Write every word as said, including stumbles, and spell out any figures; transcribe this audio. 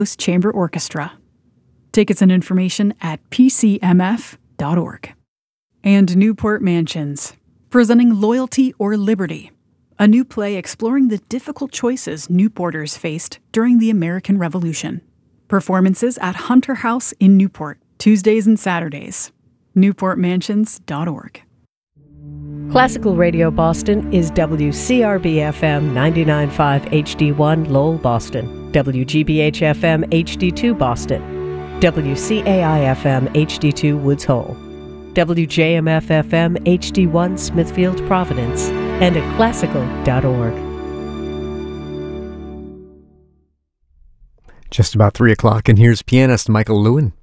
Chamber Orchestra. Tickets and information at p c m f dot org. And Newport Mansions, presenting Loyalty or Liberty, a new play exploring the difficult choices Newporters faced during the American Revolution. Performances at Hunter House in Newport, Tuesdays and Saturdays. newport mansions dot org. Classical Radio Boston is W C R B F M ninety-nine point five H D one Lowell, Boston, W G B H F M H D two Boston, W C A I F M H D two Woods Hole, W J M F F M H D one Smithfield, Providence, and at classical dot org. Just about three o'clock, and here's pianist Michael Lewin.